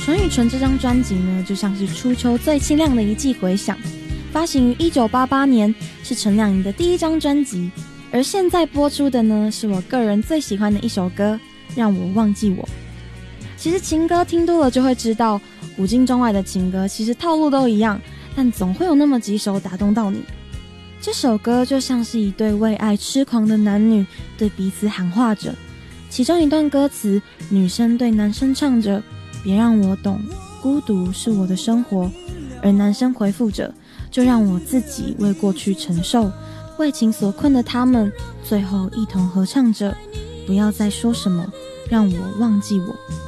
纯与纯这张专辑呢，就像是初秋最清亮的一季回响，发行于1988年，是陈两营的第一张专辑。而现在播出的呢，是我个人最喜欢的一首歌，让我忘记我。其实情歌听多了就会知道，古今中外的情歌其实套路都一样，但总会有那么几首打动到你。这首歌就像是一对为爱痴狂的男女对彼此喊话着，其中一段歌词，女生对男生唱着别让我懂，孤独是我的生活，而男生回复着就让我自己为过去承受，为情所困的他们最后一同合唱着不要再说什么，让我忘记我。